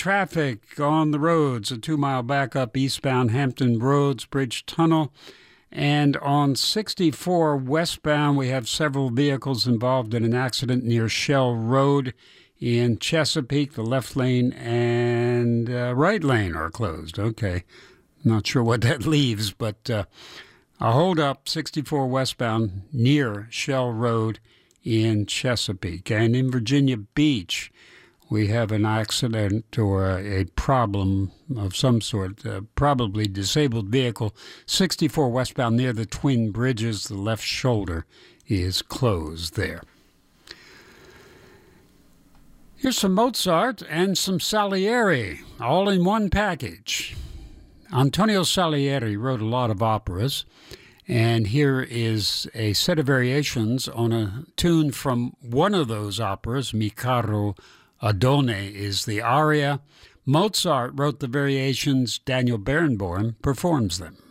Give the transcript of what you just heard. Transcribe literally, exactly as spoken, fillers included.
traffic on the roads, a two-mile backup eastbound Hampton Roads Bridge Tunnel. And on sixty-four westbound, we have several vehicles involved in an accident near Shell Road in Chesapeake. The left lane and uh, right lane are closed. Okay. Not sure what that leaves, but uh, a hold-up sixty-four westbound near Shell Road in Chesapeake. And in Virginia Beach, we have an accident or a problem of some sort, uh, probably disabled vehicle, sixty-four westbound near the Twin Bridges. The left shoulder is closed there. Here's some Mozart and some Salieri, all in one package. Antonio Salieri wrote a lot of operas, and here is a set of variations on a tune from one of those operas. Mi caro Adone is the aria. Mozart wrote the variations. Daniel Barenboim performs them.